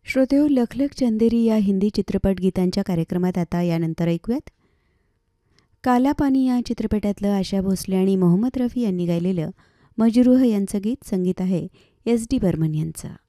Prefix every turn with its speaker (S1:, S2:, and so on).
S1: श्रोतेहो, लख लख चंदेरी या हिंदी चित्रपट गीतांच्या कार्यक्रमात आता यानंतर ऐकूयात. काला पानी या चित्रपटातलं आशा भोसले आणि मोहम्मद रफी यांनी गायलेलं मजरूह यांचं गीत. संगीत आहे एस डी बर्मन यांचं.